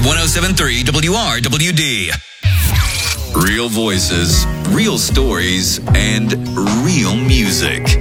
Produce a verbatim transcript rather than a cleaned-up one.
one oh seven point three W R W D. Real voices, real stories, and real music.